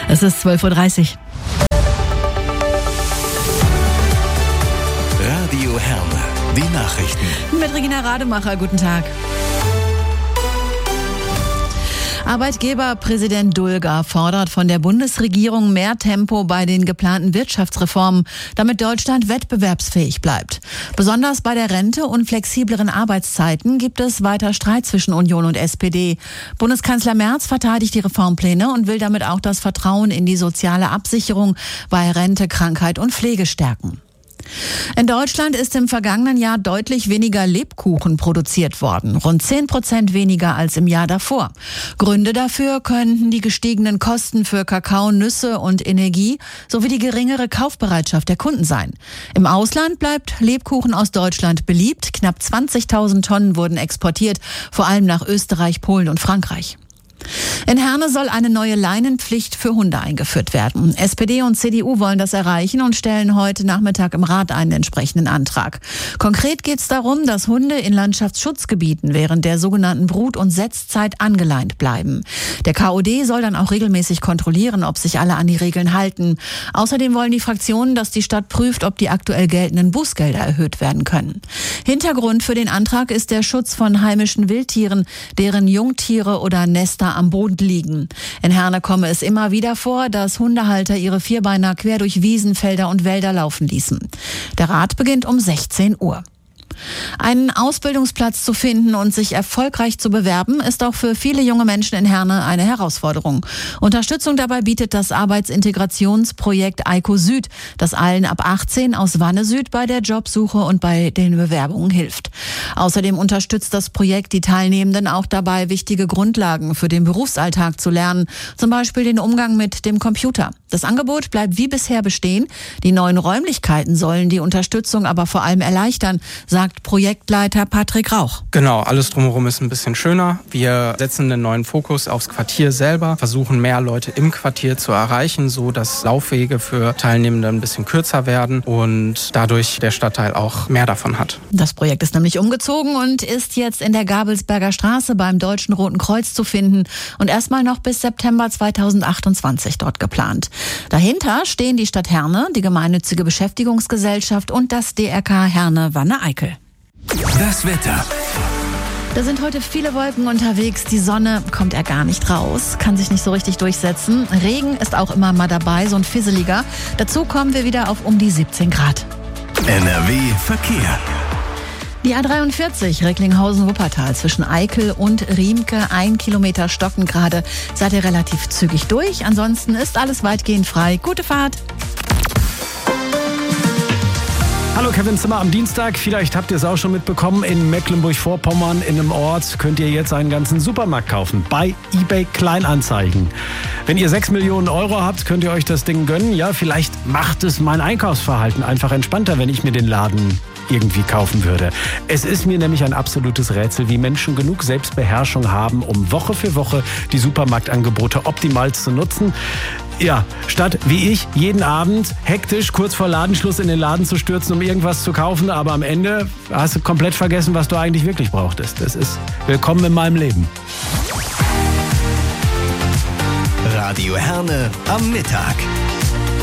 Es ist 12.30 Uhr. Radio Herne, die Nachrichten. Mit Regina Rademacher, guten Tag. Arbeitgeberpräsident Dulger fordert von der Bundesregierung mehr Tempo bei den geplanten Wirtschaftsreformen, damit Deutschland wettbewerbsfähig bleibt. Besonders bei der Rente und flexibleren Arbeitszeiten gibt es weiter Streit zwischen Union und SPD. Bundeskanzler Merz verteidigt die Reformpläne und will damit auch das Vertrauen in die soziale Absicherung bei Rente, Krankheit und Pflege stärken. In Deutschland ist im vergangenen Jahr deutlich weniger Lebkuchen produziert worden, rund 10% weniger als im Jahr davor. Gründe dafür könnten die gestiegenen Kosten für Kakao, Nüsse und Energie sowie die geringere Kaufbereitschaft der Kunden sein. Im Ausland bleibt Lebkuchen aus Deutschland beliebt. Knapp 20.000 Tonnen wurden exportiert, vor allem nach Österreich, Polen und Frankreich. In Herne soll eine neue Leinenpflicht für Hunde eingeführt werden. SPD und CDU wollen das erreichen und stellen heute Nachmittag im Rat einen entsprechenden Antrag. Konkret geht es darum, dass Hunde in Landschaftsschutzgebieten während der sogenannten Brut- und Setzzeit angeleint bleiben. Der KOD soll dann auch regelmäßig kontrollieren, ob sich alle an die Regeln halten. Außerdem wollen die Fraktionen, dass die Stadt prüft, ob die aktuell geltenden Bußgelder erhöht werden können. Hintergrund für den Antrag ist der Schutz von heimischen Wildtieren, deren Jungtiere oder Nester am Boden liegen. In Herne komme es immer wieder vor, dass Hundehalter ihre Vierbeiner quer durch Wiesen, Felder und Wälder laufen ließen. Der Rat beginnt um 16 Uhr. Einen Ausbildungsplatz zu finden und sich erfolgreich zu bewerben, ist auch für viele junge Menschen in Herne eine Herausforderung. Unterstützung dabei bietet das Arbeitsintegrationsprojekt EIKO Süd, das allen ab 18 aus Wanne Süd bei der Jobsuche und bei den Bewerbungen hilft. Außerdem unterstützt das Projekt die Teilnehmenden auch dabei, wichtige Grundlagen für den Berufsalltag zu lernen, zum Beispiel den Umgang mit dem Computer. Das Angebot bleibt wie bisher bestehen. Die neuen Räumlichkeiten sollen die Unterstützung aber vor allem erleichtern, sagt Projektleiter Patrick Rauch. Genau, alles drumherum ist ein bisschen schöner. Wir setzen den neuen Fokus aufs Quartier selber, versuchen mehr Leute im Quartier zu erreichen, so dass Laufwege für Teilnehmende ein bisschen kürzer werden und dadurch der Stadtteil auch mehr davon hat. Das Projekt ist nämlich umgezogen und ist jetzt in der Gabelsberger Straße beim Deutschen Roten Kreuz zu finden und erstmal noch bis September 2028 dort geplant. Dahinter stehen die Stadt Herne, die gemeinnützige Beschäftigungsgesellschaft und das DRK Herne-Wanne-Eickel. Das Wetter. Da sind heute viele Wolken unterwegs. Die Sonne kommt ja gar nicht raus, kann sich nicht so richtig durchsetzen. Regen ist auch immer mal dabei, so ein fisseliger. Dazu kommen wir wieder auf um die 17 Grad. NRW Verkehr. Die A43 Recklinghausen-Wuppertal zwischen Eickel und Riemke, 1 Kilometer stocken gerade. Seid ihr relativ zügig durch. Ansonsten ist alles weitgehend frei. Gute Fahrt. Hallo, Kevin Zimmer am Dienstag. Vielleicht habt ihr es auch schon mitbekommen. In Mecklenburg-Vorpommern in einem Ort könnt ihr jetzt einen ganzen Supermarkt kaufen. Bei eBay Kleinanzeigen. Wenn ihr 6 Millionen Euro habt, könnt ihr euch das Ding gönnen. Ja, vielleicht macht es mein Einkaufsverhalten einfach entspannter, wenn ich mir den Laden irgendwie kaufen würde. Es ist mir nämlich ein absolutes Rätsel, wie Menschen genug Selbstbeherrschung haben, um Woche für Woche die Supermarktangebote optimal zu nutzen. Ja, statt wie ich jeden Abend hektisch kurz vor Ladenschluss in den Laden zu stürzen, um irgendwas zu kaufen, aber am Ende hast du komplett vergessen, was du eigentlich wirklich brauchtest. Das ist willkommen in meinem Leben. Radio Herne am Mittag.